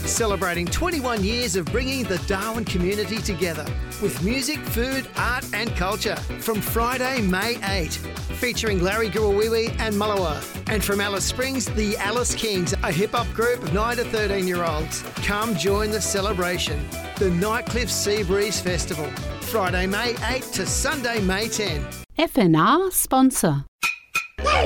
celebrating 21 years of bringing the Darwin community together with music, food, art and culture from Friday, May 8, featuring Larry Gurawiwi and Mullawa. And from Alice Springs, the Alice Kings, a hip-hop group of 9 to 13-year-olds. Come join the celebration. The Nightcliff Sea Breeze Festival, Friday, May 8 to Sunday, May 10. FNR sponsor.